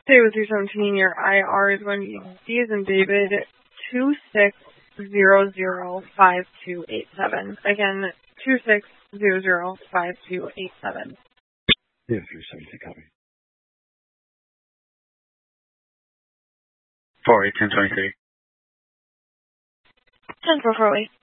Stay with 317. Your IR is going to be D as in David 26005287. Again, 26005287. Yeah, 317, copy. 4-8, 1023. 10-4-4-8.